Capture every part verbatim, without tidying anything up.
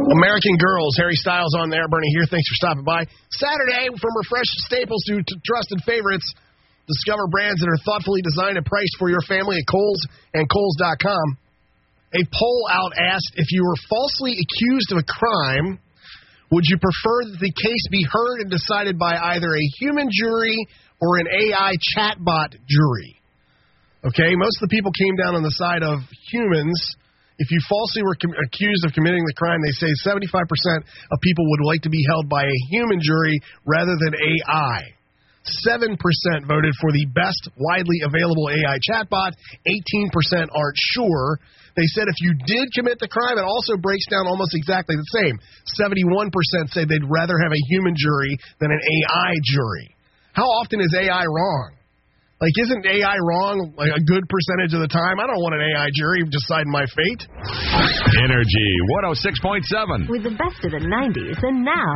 American Girls, Harry Styles on there. Bernie here. Thanks for stopping by. Saturday, from refreshed staples to, to trusted favorites, discover brands that are thoughtfully designed and priced for your family at Kohl's and Kohl's dot com. A poll out asked, if you were falsely accused of a crime, would you prefer that the case be heard and decided by either a human jury or an A I chatbot jury? Okay, most of the people came down on the side of humans. If you falsely were com- accused of committing the crime, they say seventy-five percent of people would like to be held by a human jury rather than A I. seven percent voted for the best widely available A I chatbot. eighteen percent aren't sure. They said if you did commit the crime, it also breaks down almost exactly the same. seventy-one percent say they'd rather have a human jury than an A I jury. How often is A I wrong? Like, isn't A I wrong like a good percentage of the time? I don't want an A I jury deciding my fate. Energy one oh six point seven. With the best of the nineties and now.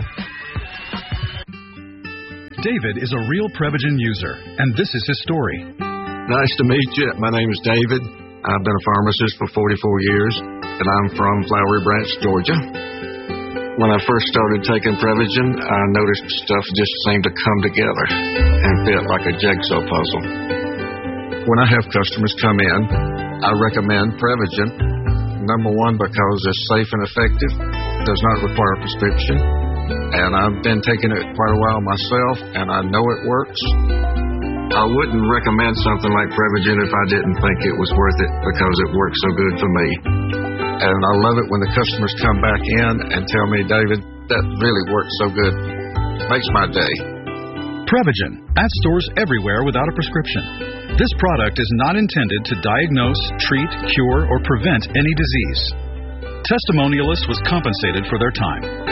David is a real Prevagen user, and this is his story. Nice to meet you. My name is David. I've been a pharmacist for forty-four years, and I'm from Flowery Branch, Georgia. When I first started taking Prevagen, I noticed stuff just seemed to come together and fit like a jigsaw puzzle. When I have customers come in, I recommend Prevagen. Number one, because it's safe and effective, does not require a prescription, and I've been taking it quite a while myself, and I know it works. I wouldn't recommend something like Prevagen if I didn't think it was worth it because it works so good for me. And I love it when the customers come back in and tell me, David, that really works so good. Makes my day. Prevagen, at stores everywhere without a prescription. This product is not intended to diagnose, treat, cure, or prevent any disease. Testimonialist was compensated for their time.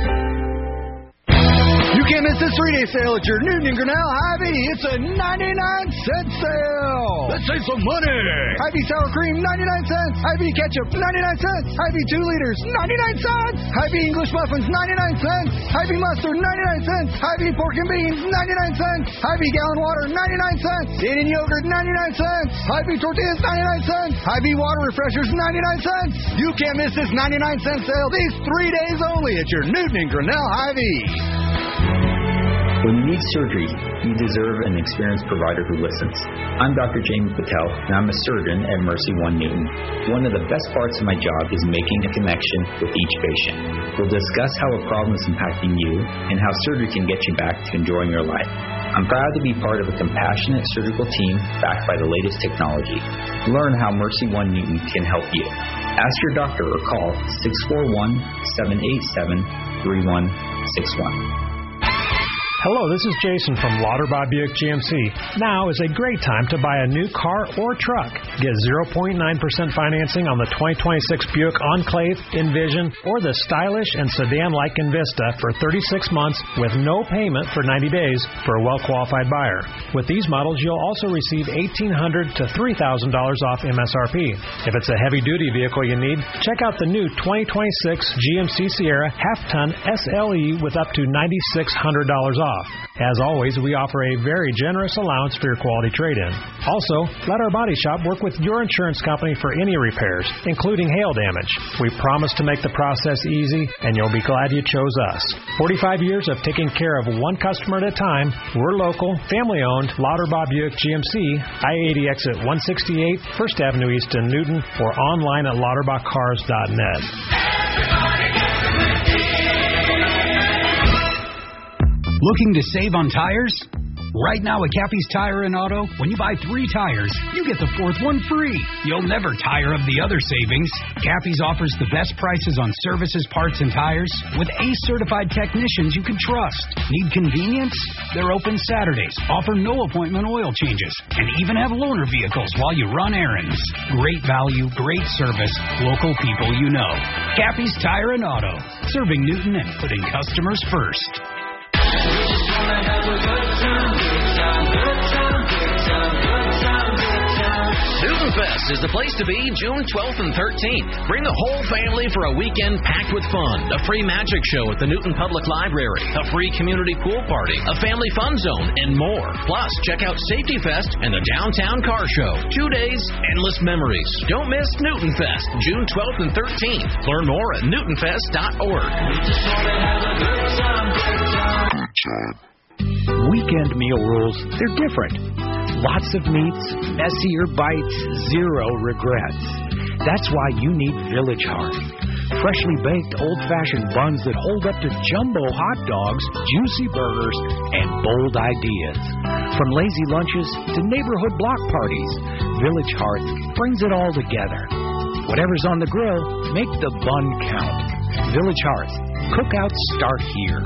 You can't miss this three-day sale at your Newton and Grinnell Hy-Vee. It's a ninety-nine cent sale. Let's save some money. Hy-Vee sour cream, ninety-nine cents. Hy-Vee ketchup, ninety-nine cents. Hy-Vee two liters, ninety-nine cents. Hy-Vee English muffins, ninety-nine cents. Hy-Vee mustard, ninety-nine cents. Hy-Vee pork and beans, ninety-nine cents. Hy-Vee gallon water, ninety-nine cents. Indian yogurt, ninety-nine cents. Hy-Vee tortillas, ninety-nine cents. Hy-Vee water refreshers, ninety-nine cents. You can't miss this ninety-nine cent sale these three days only at your Newton and Grinnell Hy-Vee. When you need surgery, you deserve an experienced provider who listens. I'm Doctor James Patel, and I'm a surgeon at Mercy One Newton. One of the best parts of my job is making a connection with each patient. We'll discuss how a problem is impacting you and how surgery can get you back to enjoying your life. I'm proud to be part of a compassionate surgical team backed by the latest technology. Learn how Mercy One Newton can help you. Ask your doctor or call six four one, seven eight seven, three one six one. Hello, this is Jason from Lauterbach Buick G M C. Now is a great time to buy a new car or truck. Get zero point nine percent financing on the twenty twenty-six Buick Enclave, Envision, or the stylish and sedan-like Envista for thirty-six months with no payment for ninety days for a well-qualified buyer. With these models, you'll also receive eighteen hundred dollars to three thousand dollars off M S R P. If it's a heavy-duty vehicle you need, check out the new twenty twenty-six G M C Sierra half-ton S L E with up to nine thousand six hundred dollars off. As always, we offer a very generous allowance for your quality trade-in. Also, let our body shop work with your insurance company for any repairs, including hail damage. We promise to make the process easy, and you'll be glad you chose us. forty-five years of taking care of one customer at a time. We're local, family-owned, Lauterbach Buick G M C, I eighty exit one sixty-eight, First Avenue East in Newton, or online at lauterbach cars dot net. Looking to save on tires? Right now at Cappy's Tire and Auto, when you buy three tires, you get the fourth one free. You'll never tire of the other savings. Cappy's offers the best prices on services, parts, and tires with A C E-certified technicians you can trust. Need convenience? They're open Saturdays, offer no appointment oil changes, and even have loaner vehicles while you run errands. Great value, great service, local people you know. Cappy's Tire and Auto, serving Newton and putting customers first. Newton Fest is the place to be June twelfth and thirteenth. Bring the whole family for a weekend packed with fun. A free magic show at the Newton Public Library, a free community pool party, a family fun zone, and more. Plus, check out Safety Fest and the Downtown Car Show. Two days, endless memories. Don't miss Newton Fest, June twelfth and thirteenth. Learn more at newton fest dot org. Weekend meal rules, they're different. Lots of meats, messier bites, zero regrets. That's why you need Village Heart. Freshly baked old-fashioned buns that hold up to jumbo hot dogs, juicy burgers, and bold ideas. From lazy lunches to neighborhood block parties, Village Heart brings it all together. Whatever's on the grill, make the bun count. Village Hearth. Cookouts start here.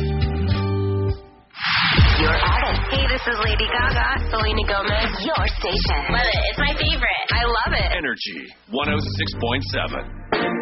Your artist. Hey, this is Lady Gaga. Selena Gomez. Your station. Love it. It's my favorite. I love it. Energy one oh six point seven.